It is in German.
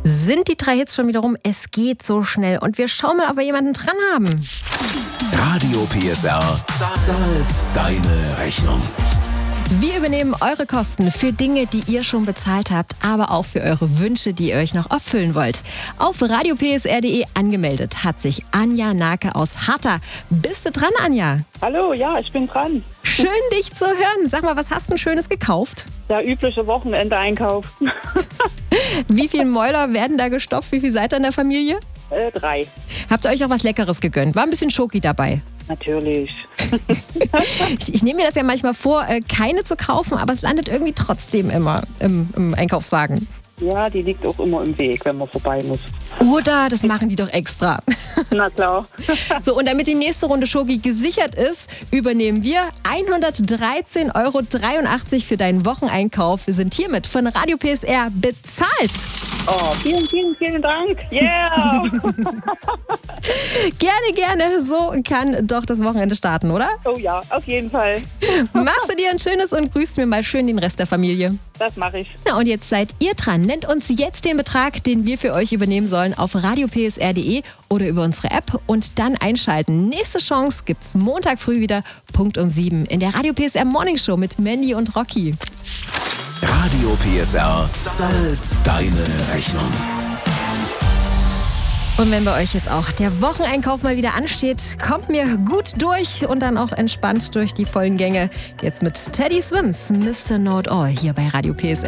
Sind die 3 Hits schon wieder rum? Es geht so schnell. Und wir schauen mal, ob wir jemanden dran haben. Radio PSR zahlt deine Rechnung. Wir übernehmen eure Kosten für Dinge, die ihr schon bezahlt habt, aber auch für eure Wünsche, die ihr euch noch erfüllen wollt. Auf radiopsr.de angemeldet hat sich Anja Nake aus Harta. Bist du dran, Anja? Hallo, ja, ich bin dran. Schön, dich zu hören. Sag mal, was hast du denn Schönes gekauft? Der übliche Wochenende-Einkauf. Wie viele Mäuler werden da gestopft? Wie viel seid ihr in der Familie? 3. Habt ihr euch auch was Leckeres gegönnt? War ein bisschen Schoki dabei? Natürlich. Ich nehme mir das ja manchmal vor, keine zu kaufen, aber es landet irgendwie trotzdem immer im Einkaufswagen. Ja, die liegt auch immer im Weg, wenn man vorbei muss. Oder das machen die doch extra. Na klar. So, und damit die nächste Runde Schoki gesichert ist, übernehmen wir 113,83 € für deinen Wocheneinkauf. Wir sind hiermit von Radio PSR bezahlt. Oh, vielen Dank. Yeah! Gerne. So kann doch das Wochenende starten, oder? Oh ja, auf jeden Fall. Machst du dir ein schönes und grüßt mir mal schön den Rest der Familie. Das mache ich. Na, und jetzt seid ihr dran. Nennt uns jetzt den Betrag, den wir für euch übernehmen sollen, auf radiopsr.de oder über unsere App und dann einschalten. Nächste Chance gibt's Montag früh wieder, Punkt um 7 in der Radio PSR Morning Show mit Mandy und Rocky. Radio PSR zahlt deine Rechnung. Und wenn bei euch jetzt auch der Wocheneinkauf mal wieder ansteht, kommt mir gut durch und dann auch entspannt durch die vollen Gänge. Jetzt mit Teddy Swims, Mr. Know It All hier bei Radio PSR.